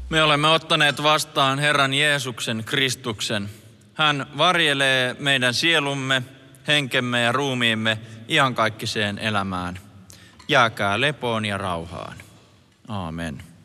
Me olemme ottaneet vastaan Herran Jeesuksen Kristuksen. Hän varjelee meidän sielumme, henkemme ja ruumiimme iankaikkiseen elämään. Jääkää lepoon ja rauhaan. Aamen.